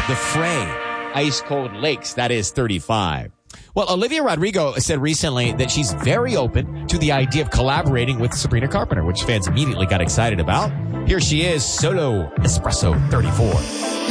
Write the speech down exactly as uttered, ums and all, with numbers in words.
The Fray, Ice Cold Lakes, that is thirty-five. Well, Olivia Rodrigo said recently that she's very open to the idea of collaborating with Sabrina Carpenter, which fans immediately got excited about. Here she is, Solo Espresso thirty-four.